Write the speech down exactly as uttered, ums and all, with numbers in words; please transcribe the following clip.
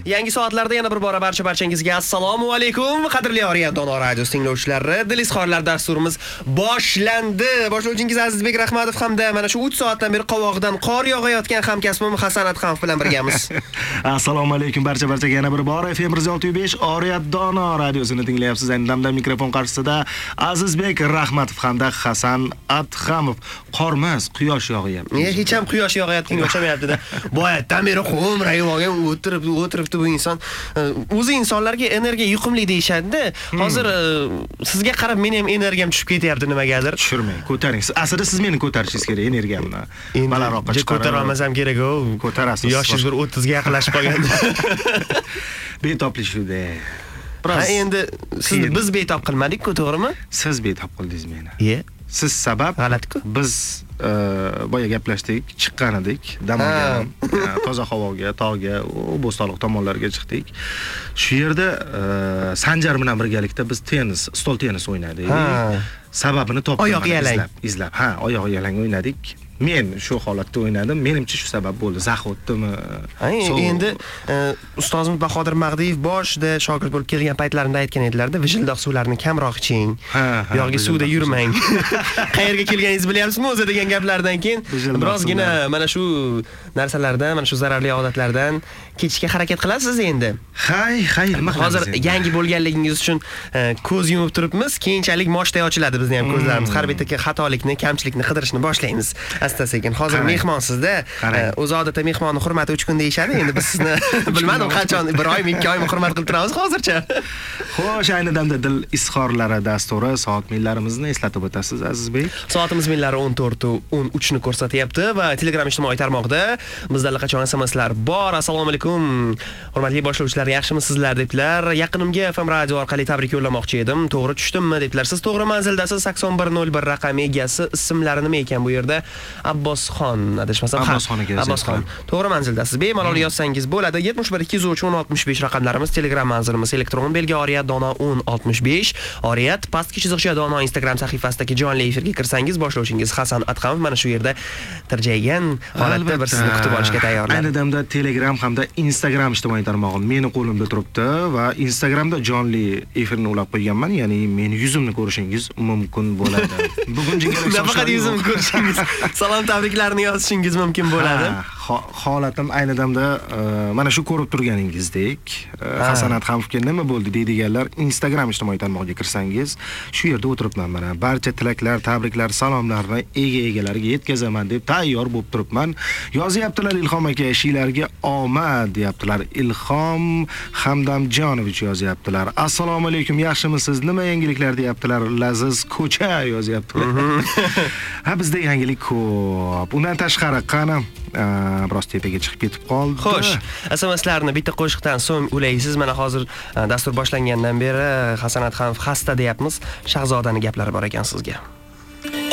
Yangi soatlarda yana bir bora barcha barchangizga assalomu alaykum. Qadrli Oriyat Dono radiosi tinglovchilari, Dilizxorlar dasturimiz boshlandi. Boshlovchingiz Azizbek Rahmatov hamda mana shu uch soatdan beri qovog'idan qor yog'ayotgan hamkasbim Hasan Atxamov bilan birgamiz. Assalomu alaykum barcha barchaga yana bir bora F M bir yuz olti nuqta besh Oriyat Dono radiosini tinglayapsiz. Ayni damda mikrofon qarshisida Azizbek Rahmatov hamda Hasan Atxamov. Qormas, quyosh yog'yapti. Ne, hech ham quyosh yog'ayotganga o'xshamayapti-da. Boyatdan beri qo'mrayib olgan o'tirib o'tiribdi bu inson. O'zi insonlarga energiya yuqumli deyshadi-da. Hozir sizga qarab men ham energiyam tushib ketyapti nimagadir. Tushirmang, ko'taring. Aslida siz meni ko'tarishingiz kerak energiyamni. Balandroqqa chiqarib. Ko'tara olmasam kerak-ku. Ko'tarasiz. Yoshingiz bir o'ttizga yaqinlashib qolganda. Betoblik shuda. Ha, endi siz biz betob qilmadik-ku, to'g'rimi? Siz betob qildingiz meni. Ye. Siz sabab g'alati-ku. Biz boya gaplashdik, chiqqan edik, dam olgan, toza havoga, tog'ga, Bo'stonliq tomonlarga chiqdik. Shu yerda Sanjar bilan birgalikda biz tennis, stol tennis o'ynadik. Sababini topdim. Oyoq yalang. Izlab, ha, oyoq yalang o'ynadik. Men shu holatda o'ynadim. Menimcha shu sabab bo'ldi. Zax o'tdimi? Endi ustozimiz Bahodir Mag'diyev boshida shogird bo'lib kelgan paytlarida aytgan edilar-da, vijildoq suvlarni kamroq iching. Bu yoqga suvda yurmang. Qayerga kelganingizni bilyapsizmi o'zi degan gaplardan keyin birozgina mana shu narsalardan, mana shu zararli odatlardan kechishga harakat qilasiz endi. Hay, hay, nima qilamiz? Hozir yangi bo'lganligingiz uchun ko'z yumib turibmiz. Keyinchalik moshday ochiladi bizning ham ko'zlarimiz. Har bitta xatolikni, kamchilikni qidirishni boshlaymiz. Asta-sekin. Hozir mehmonsizda. O'zi odatda mehmonni hurmati uch kun deyshadi. Endi biz sizni bilmadim qachon bir oy, ikki oymi hurmat qilib turamiz hozircha. Xo'sh, ayni damda dil izhorlari dasturi soat millarimizni eslatib o'tasiz Azizbek. Soatimiz millari o'n to'rt o'n uch ni ko'rsatyapti va Telegram ijtimoiy tarmoqda bizda allaqachon S M Slar bor. Assalomu alaykum. Hurmatli boshlovchilar, yaxshimisizlar deblar. Yaqinimga F M radio orqali tabrik yo'llamoqchi edim. To'g'ri tushdimmi deblar. Siz to'g'ri manzildasiz. sakson bir nol bir raqami egasi ismlari nima ekan bu yerda? Abbosxon, adashmasam. Abbosxon ekan. Abbosxon. To'g'ri manzildasiz. Bemalol yozsangiz bo'ladi. yetmish bir ikki yuz uch o'n oltmish besh raqamlarimiz, Telegram manzilimiz, elektron belgi Oriyat Dono o'n oltmish besh, Oriyat pastki chiziqcha Dono Instagram sahifasidagi jonli efirga kirsangiz, boshlovchingiz Hasan Atxamov mana shu yerda tirjaygan holatda bir sizni kutib olishga tayyorlar. Ayni damda Telegram hamda Instagram ijtimoiy tarmog'im meni qo'limda turibdi va Instagramda jonli efirni ulab qo'yganman, ya'ni meni yuzimni ko'rishingiz mumkin bo'ladi. Bugun jingalak sochlar. Nafaqat yuzimni ko'rishingiz, salom tabriklarni yozishingiz mumkin bo'ladi. Holatim ayni damda mana shu ko'rib turganingizdek, Hasan Atxamovga nima bo'ldi deydiganlar Instagram ijtimoiy tarmog'iga kirsangiz, shu yerda o'tiribman mana. Barcha tilaklar, tabriklar, salomlarni ega-egalariga yetkazaman deb tayyor bo'lib turibman. Yozyaptilar Ilhom aka, ishinglarga omad deyaptilar. Ilhom Hamdamjonovich yozyaptilar. Assalomu alaykum, yaxshimisiz? Nima yangiliklar deyaptilar? Laziz ko'cha yozyaptilar. Ha, bizda yangilik ko'p. Undan tashqari qani biroz tepaga chiqib ketib qoldi. Xo'sh, S M Slarni bitta qo'shiqdan so'ng ulaysiz. Mana hozir dastur boshlangandan beri Hasan Atxamov xasta deyapmiz. Shahzodani gaplari bor ekan sizga.